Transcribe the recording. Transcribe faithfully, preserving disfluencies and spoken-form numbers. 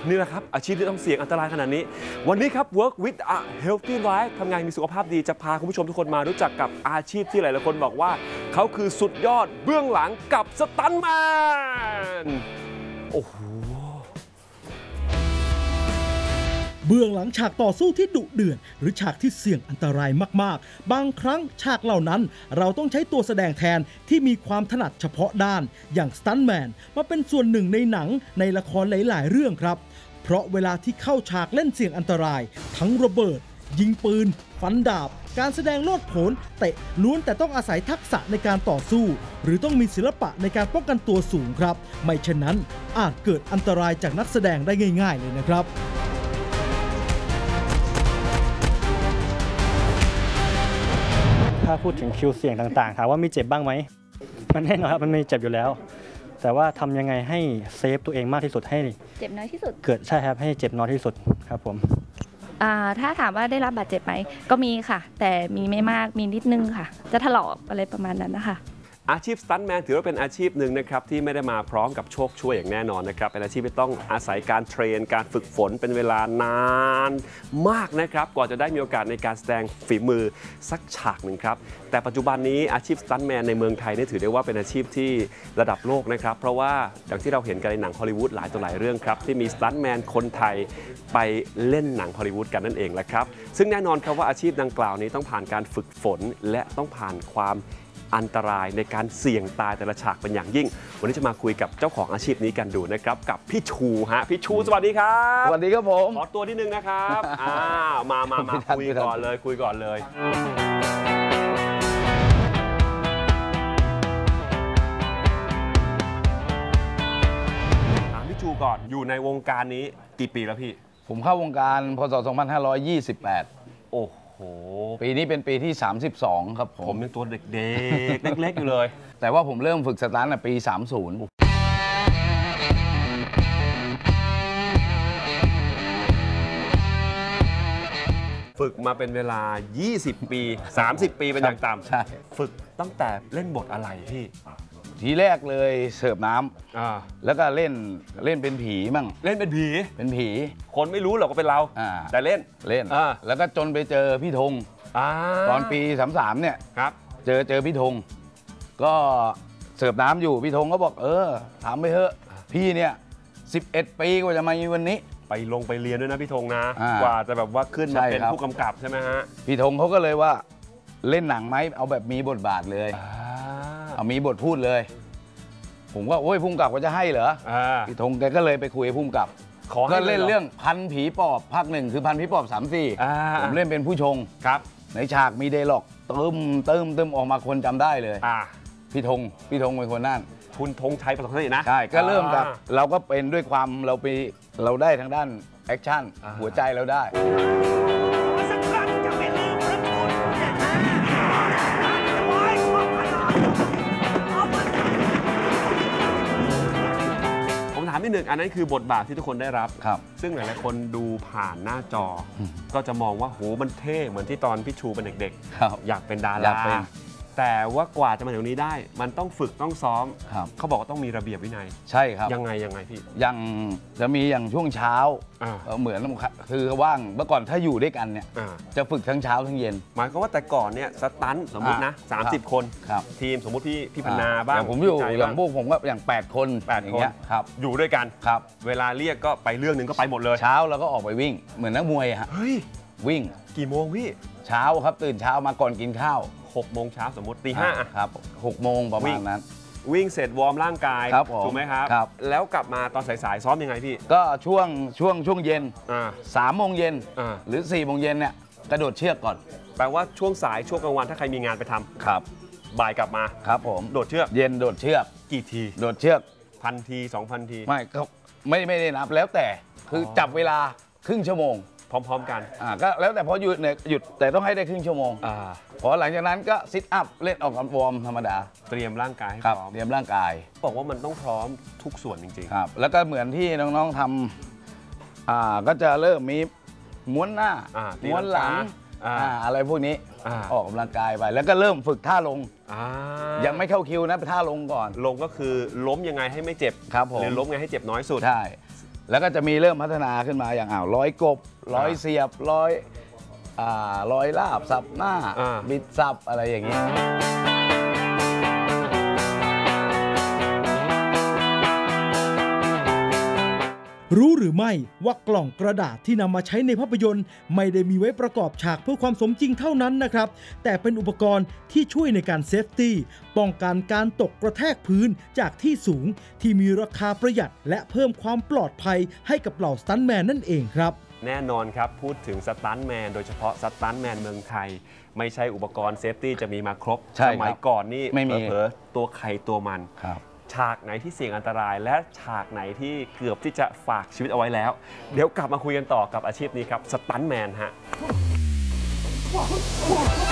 นี่แหละครับอาชีพที่ต้องเสี่ยงอันตรายขนาดนี้วันนี้ครับ Work with a Healthy Life ทำงานมีสุขภาพดีจะพาคุณผู้ชมทุกคนมารู้จักกับอาชีพที่หลายๆคนบอกว่าเขาคือสุดยอดเบื้องหลังกับสตันท์แมนโอ้โหเบื้องหลังฉากต่อสู้ที่ดุเดือดหรือฉากที่เสี่ยงอันตรายมากๆบางครั้งฉากเหล่านั้นเราต้องใช้ตัวแสดงแทนที่มีความถนัดเฉพาะด้านอย่างสตันท์แมนมาเป็นส่วนหนึ่งในหนังในละครหลายๆเรื่องครับเพราะเวลาที่เข้าฉากเล่นเสี่ยงอันตรายทั้งระเบิดยิงปืนฟันดาบการแสดงโลดโผนเตะล้วนแต่ต้องอาศัยทักษะในการต่อสู้หรือต้องมีศิลปะในการป้องกันตัวสูงครับไม่เช่นนั้นอาจเกิดอันตรายจากนักแสดงได้ง่ายๆเลยนะครับถ้าพูดถึงคิวเสี่ยงต่างๆถามว่ามีเจ็บบ้างไหมมันแน่นอนครับมันมีเจ็บอยู่แล้วแต่ว่าทำยังไงให้เซฟตัวเองมากที่สุดให้เจ็บน้อยที่สุดเกิดใช่ครับให้เจ็บน้อยที่สุดครับผมถ้าถามว่าได้รับบาดเจ็บไหมก็มีค่ะแต่มีไม่มากมีนิดนึงค่ะจะถลอกอะไรประมาณนั้นนะคะอาชีพสตันท์แมนถือว่าเป็นอาชีพหนึ่งนะครับที่ไม่ได้มาพร้อมกับโชคช่วยอย่างแน่นอนนะครับเป็นอาชีพที่ต้องอาศัยการเทรนการฝึกฝนเป็นเวลานานมากนะครับกว่าจะได้มีโอกาสในการแสดงฝีมือสักฉากหนึ่งครับแต่ปัจจุบันนี้อาชีพสตันท์แมนในเมืองไทยนี่ถือได้ว่าเป็นอาชีพที่ระดับโลกนะครับเพราะว่าอย่างที่เราเห็นกันในหนังฮอลลีวูดหลายต่อหลายเรื่องครับที่มีสตันท์แมนคนไทยไปเล่นหนังฮอลลีวูดกันนั่นเองแหละครับซึ่งแน่นอนครับว่าอาชีพดังกล่าวนี้ต้องผ่านการฝึกฝนและต้องผ่านความอันตรายในการเสี่ยงตายแต่ละฉากเป็นอย่างยิ่งวันนี้จะมาคุยกับเจ้าของอาชีพนี้กันดูนะครับกับพี่ชูฮะพี่ชูสวัสดีครับสวัสดีครับผมขอตัวนิดนึงนะครับอ้าวมามามาคุยก่อนเลยคุยก่อนเลยถามพี่ชูก่อนอยู่ในวงการนี้กี่ปีแล้วพี่ผมเข้าวงการพศสองพันห้าร้อยยี่สิบแปดโอ้โหปีนี้เป็นปีที่สามสิบสองครับผมผมยังตัวเด็กๆเล็กๆอยู่เลยแต่ว่าผมเริ่มฝึกสตันท์ปีสามสิบฝึกมาเป็นเวลายี่สิบปีสามสิบปีเป็นอย่างต่ำใช่ฝึกตั้งแต่เล่นบทอะไรพี่ทีแรกเลยเสิร์ฟน้ำแล้วก็เล่นเล่นเป็นผีมั่งเล่นเป็นผีเป็นผีคนไม่รู้หรอกว่าเป็นเราแต่เล่นเล่นแล้วก็จนไปเจอพี่ธงตอนปีสามสามเนี่ยครับเจอเจอพี่ธงก็เสิร์ฟน้ำอยู่พี่ธงก็บอกเออถามไปเถอะพี่เนี่ยสิบเอ็ดปีกว่าจะมาอยู่วันนี้ไปลงไปเรียนด้วยนะพี่ธงนะกว่าจะแบบว่าขึ้นมาเป็นผู้กำกับใช่ไหมฮะพี่ธงเขาก็เลยว่าเล่นหนังไหมเอาแบบมีบทบาทเลยเอามีบทพูดเลยผมก็โอ้ยพุ่มกับก็จะให้เหรอพี่ธงแกก็เลยไปคุยกับพุ่มกับก็เล่นเรื่องพันผีปอบภาคหนึ่งคือพันผีปอบสามสี่ผมเล่นเป็นผู้ชงครับในฉากมีเดล็อกเติมเติมเติมออกมาคนจำได้เลยพี่ธงพี่ธงเป็นคนนั่นคุณธงชัยประสบการณ์นะใช่ก็เริ่มจากเราก็เป็นด้วยความเราไปเราได้ทางด้านแอคชั่นหัวใจเราได้ถามนิดหนึ่งอันนั้นคือบทบาทที่ทุกคนได้รับซึ่งหลายๆคนดูผ่านหน้าจอก็จะมองว่าโหมันเท่เหมือนที่ตอนพี่ชูเป็นเด็กๆอยากเป็นดาราแต่ว่ากว่าจะมาถึงนี้ได้มันต้องฝึกต้องซ้อมเขาบอกว่าต้องมีระเบียบวินัยใช่ครับยังไงยังไงพี่ยังจะมีอย่างช่วงเช้าเหมือนคือว่างเมื่อก่อนถ้าอยู่ด้วยกันเนี่ยจะฝึกทั้งเช้าทั้งเย็นหมายความว่าแต่ก่อนเนี่ยสตันท์สมมตินะสามสิบคนทีมสมมติพี่พี่พนาบ้างผมอยู่อย่างพวกผมก็อย่างแปดคนแปดคนครับอยู่ด้วยกันครับเวลาเรียกก็ไปเรื่องหนึ่งก็ไปหมดเลยเช้าแล้วก็ออกไปวิ่งเหมือนนักมวยฮะเฮ้ยวิ่งกี่โมงพี่เช้าครับตื่นเช้ามาก่อนกินข้าวหกโมงเช้าสมมติตีห้าครับหกโมงประมาณนั้นวิ่งเสร็จวอร์มร่างกายถูกไหมครับครับแล้วกลับมาตอนสายๆซ้อมยังไงพี่ก็ช่วงช่วงช่วงเย็นสามโมงเย็นหรือสี่โมงเย็นเนี่ยกระโดดเชือกก่อนแปลว่าช่วงสายช่วงกลางวันถ้าใครมีงานไปทำครับบ่ายกลับมาครับผมโดดเชือกเย็นโดดเชือกกี่ทีโดดเชือกพันทีสองพันทีไม่ก็ไม่ไม่ได้นับแล้วแต่คือจับเวลาครึ่งชั่วโมงพร้อมๆกันอ่าก็แล้วแต่พอหยุดเนี่ยหยุดแต่ต้องให้ได้ครึ่งชั่วโมงอ่าพอหลังจากนั้นก็ซิทอัพเล่นออกกำลังวอร์มธรรมดาเตรียมร่างกายให้พร้อมเตรียมร่างกายบอกว่ามันต้องพร้อมทุกส่วนจริงๆครับแล้วก็เหมือนที่น้องๆทำอ่าก็จะเริ่มมีม้วนหน้าม้วนหลังอ่าอะไรพวกนี้ออกกำลังกายไปแล้วก็เริ่มฝึกท่าลงยังไม่เข้าคิวนะไปท่าลงก่อนลงก็คือล้มยังไงให้ไม่เจ็บครับผมหรือล้มไงให้เจ็บน้อยสุดใช่แล้วก็จะมีเริ่มพัฒนาขึ้นมาอย่างอ้าวร้อยกบร้อยเสียบร้อยอ่าร้อยลาบสับหน้าอ่าบิดสับอะไรอย่างนี้รู้หรือไม่ว่ากล่องกระดาษที่นำมาใช้ในภาพยนตร์ไม่ได้มีไว้ประกอบฉากเพื่อความสมจริงเท่านั้นนะครับแต่เป็นอุปกรณ์ที่ช่วยในการเซฟตี้ป้องกันการตกกระแทกพื้นจากที่สูงที่มีราคาประหยัดและเพิ่มความปลอดภัยให้กับเหล่าสตันท์แมนนั่นเองครับแน่นอนครับพูดถึงสตันท์แมนโดยเฉพาะสตันท์แมนเมืองไทยไม่ใช่อุปกรณ์เซฟตี้จะมีมาครบใช่สมัยก่อนนี่ไม่มีเผลอๆตัวใครตัวมันครับฉากไหนที่เสี่ยงอันตรายและฉากไหนที่เกือบที่จะฝากชีวิตเอาไว้แล้ว เดี๋ยวกลับมาคุยกันต่อกับอาชีพนี้ครับสตันท์แมนฮะ